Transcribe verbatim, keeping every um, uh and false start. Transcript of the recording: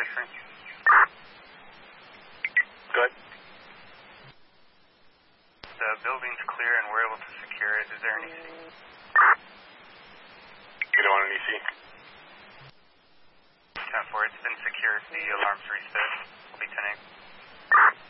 transferring. Good. The building's clear and we're able to secure it. Is there an E C? You don't want an E C? ten four, it's been secured. The alarm's reset. Will be ten eight.